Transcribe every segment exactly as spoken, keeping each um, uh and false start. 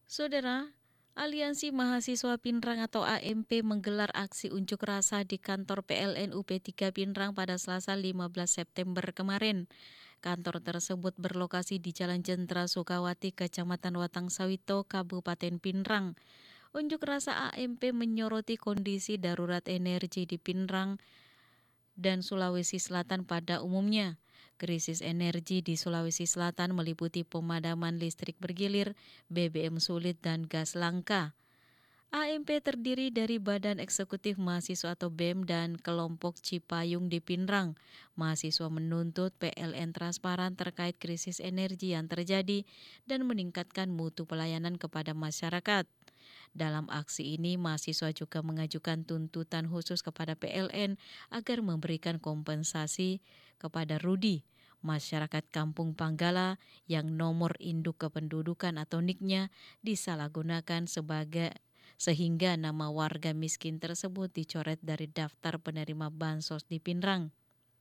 Saudara, Aliansi Mahasiswa Pinrang atau A M P menggelar aksi unjuk rasa di kantor P L N U P tiga Pinrang pada Selasa lima belas September kemarin. Kantor tersebut berlokasi di Jalan Jenderal Sukawati, Kecamatan Watang Sawito, Kabupaten Pinrang. Unjuk rasa A M P menyoroti kondisi darurat energi di Pinrang dan Sulawesi Selatan pada umumnya. Krisis energi di Sulawesi Selatan meliputi pemadaman listrik bergilir, B B M sulit, dan gas langka. A M P terdiri dari Badan Eksekutif Mahasiswa atau B E M dan kelompok Cipayung di Pinrang. Mahasiswa menuntut P L N transparan terkait krisis energi yang terjadi dan meningkatkan mutu pelayanan kepada masyarakat. Dalam aksi ini, mahasiswa juga mengajukan tuntutan khusus kepada P L N agar memberikan kompensasi kepada Rudi, masyarakat Kampung Panggala yang nomor induk kependudukan atau N I K-nya disalahgunakan sebagai sehingga nama warga miskin tersebut dicoret dari daftar penerima bansos di Pinrang.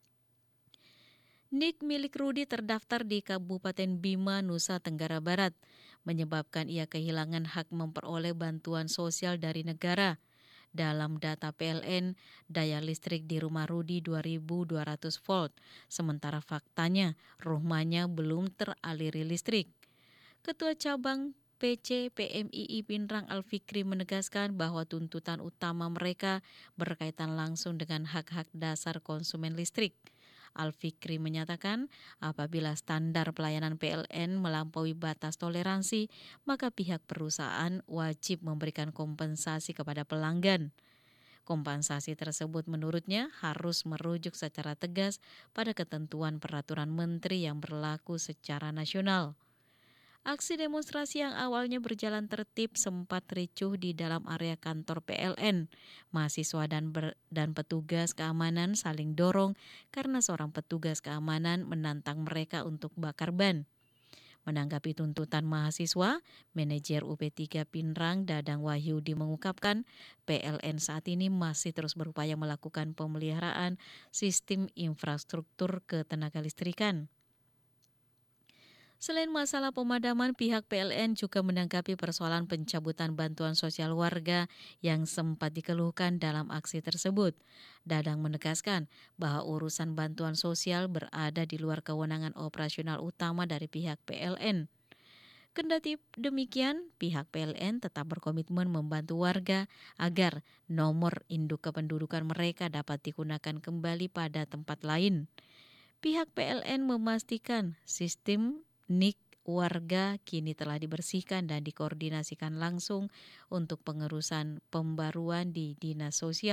N I K milik Rudi terdaftar di Kabupaten Bima, Nusa Tenggara Barat, menyebabkan ia kehilangan hak memperoleh bantuan sosial dari negara. Dalam data P L N, daya listrik di rumah Rudi dua ribu dua ratus volt, sementara faktanya rumahnya belum teraliri listrik. Ketua Cabang P C P M I I Pinrang Al-Fikri menegaskan bahwa tuntutan utama mereka berkaitan langsung dengan hak-hak dasar konsumen listrik. Al-Fikri menyatakan apabila standar pelayanan P L N melampaui batas toleransi, maka pihak perusahaan wajib memberikan kompensasi kepada pelanggan. Kompensasi tersebut menurutnya harus merujuk secara tegas pada ketentuan peraturan menteri yang berlaku secara nasional. Aksi demonstrasi yang awalnya berjalan tertib sempat ricuh di dalam area kantor P L N. Mahasiswa dan ber, dan petugas keamanan saling dorong karena seorang petugas keamanan menantang mereka untuk bakar ban. Menanggapi tuntutan mahasiswa, manajer U P tiga Pinrang Dadang Wahyudi mengungkapkan P L N saat ini masih terus berupaya melakukan pemeliharaan sistem infrastruktur ketenaga listrikan. Selain masalah pemadaman, pihak P L N juga menanggapi persoalan pencabutan bantuan sosial warga yang sempat dikeluhkan dalam aksi tersebut. Dadang menegaskan bahwa urusan bantuan sosial berada di luar kewenangan operasional utama dari pihak P L N. Kendati demikian, pihak P L N tetap berkomitmen membantu warga agar nomor induk kependudukan mereka dapat digunakan kembali pada tempat lain. Pihak P L N memastikan sistem N I K warga kini telah dibersihkan dan dikoordinasikan langsung untuk pengurusan pembaruan di Dinas Sosial.